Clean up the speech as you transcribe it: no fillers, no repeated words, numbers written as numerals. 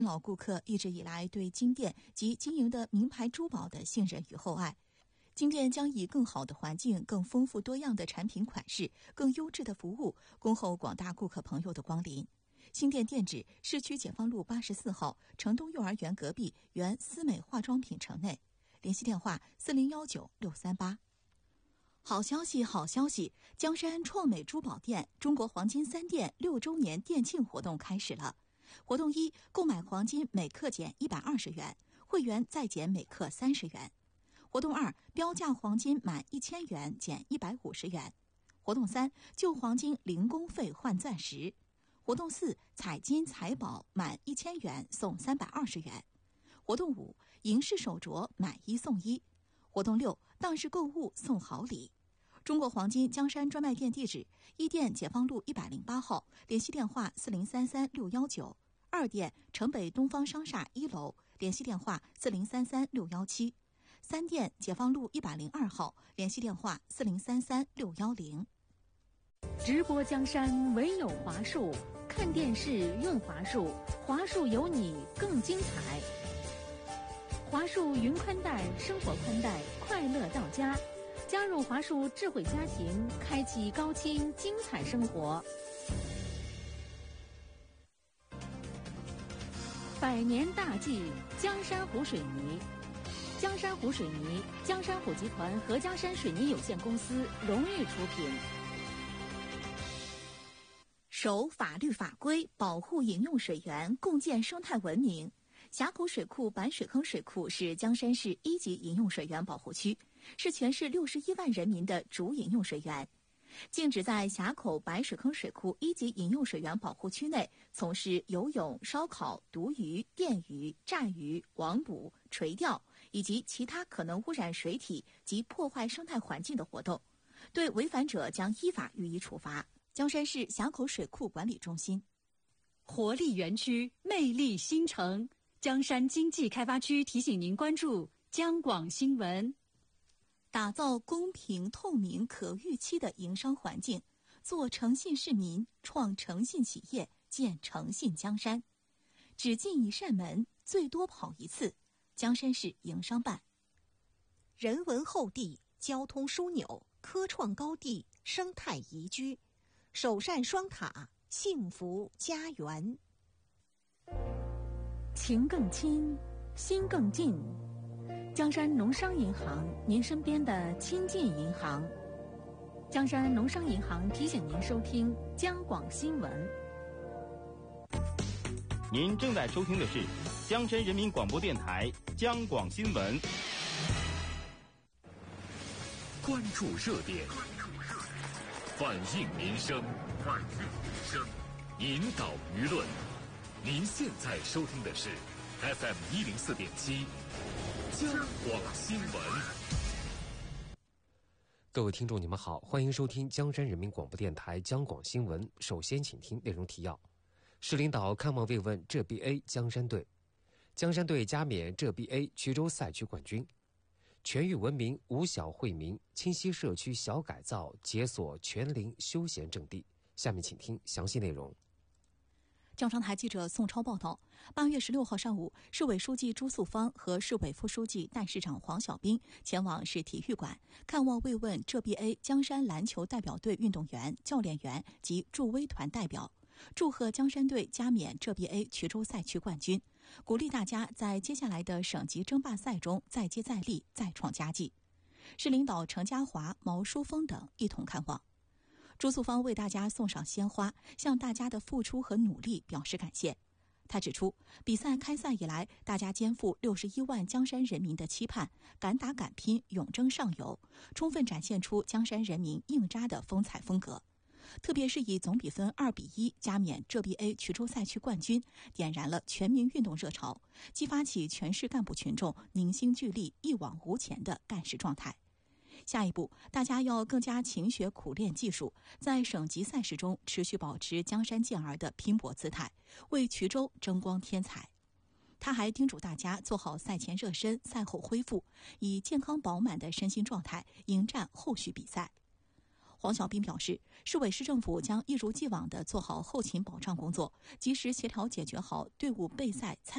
老顾客一直以来对金店及经营的名牌珠宝的信任与厚爱。金店将以更好的环境、更丰富多样的产品款式、更优质的服务，恭候广大顾客朋友的光临。新店店址：市区解放路84号城东幼儿园隔壁原思美化妆品城内。联系电话：4019-638。好消息，好消息！江山创美珠宝店中国黄金3店6周年店庆活动开始了。活动一：购买黄金每克减120元，会员再减每克30元。活动二：标价黄金满1000元减150元。活动三：旧黄金零工费换钻石。活动四：彩金财宝满1000元送320元。活动五：银饰手镯买1送1。活动六：当日购物送好礼。中国黄金江山专卖店地址：一店解放路108号，联系电话4033-619；二店城北东方商厦1楼，联系电话4033-617；三店解放路102号，联系电话4033-610。 直播江山唯有华数，看电视用华数，华数有你更精彩。华数云宽带，生活宽带，快乐到家。加入华数智慧家庭，开启高清精彩生活。百年大计，江山湖水泥。江山湖水泥，江山湖集团和江山水泥有限公司荣誉出品。 守法律法规，保护饮用水源，共建生态文明。峡口水库白水坑水库是江山市1级饮用水源保护区，是全市61万人民的主饮用水源。禁止在峡口白水坑水库1级饮用水源保护区内从事游泳、烧烤、毒鱼、电鱼、炸鱼、网捕、垂钓以及其他可能污染水体及破坏生态环境的活动，对违反者将依法予以处罚。江山市峡口水库管理中心。 活力园区，魅力新城。江山经济开发区提醒您关注江广新闻。 打造公平、透明、可预期的营商环境，做诚信市民，创诚信企业，建诚信江山。只进一扇门，最多跑一次。江山市营商办。 人文厚地，交通枢纽，科创高地，生态宜居，首善双塔，幸福家园。 情更亲，心更近。江山农商银行，您身边的亲近银行。江山农商银行提醒您收听江广新闻。 您正在收听的是江山人民广播电台江广新闻。 关注热点，反映民生，引导舆论。您现在收听的是 FM 104.7江广新闻。 各位听众，你们好，欢迎收听江山人民广播电台江广新闻。首先，请听内容提要：市领导看望慰问浙 BA 江山队，江山队加冕浙 BA 衢州赛区冠军。全域文明五小惠民，清溪社区小改造解锁全龄休闲阵地。下面请听详细内容。 江商台记者宋超报道，8月16号上午，市委书记朱素芳和市委副书记、代市长黄小兵前往市体育馆看望慰问浙 BA 江山篮球代表队运动员、教练员及助威团代表，祝贺江山队加冕浙 BA 衢州赛区冠军，鼓励大家在接下来的省级争霸赛中再接再厉，再创佳绩。市领导程家华、毛书峰等一同看望。朱素芳为大家送上鲜花，向大家的付出和努力表示感谢。他指出，比赛开赛以来，大家肩负61万江山人民的期盼，敢打敢拼，勇争上游，充分展现出江山人民硬扎的风采风格。特别是以总比分2-1加冕浙 BA 衢州赛区冠军，点燃了全民运动热潮，激发起全市干部群众凝心聚力、一往无前的干事状态。下一步，大家要更加勤学苦练技术，在省级赛事中持续保持江山健儿的拼搏姿态，为衢州争光添彩。他还叮嘱大家做好赛前热身、赛后恢复，以健康饱满的身心状态迎战后续比赛。黄小兵表示，市委市政府将一如既往地做好后勤保障工作，及时协调解决好队伍备赛参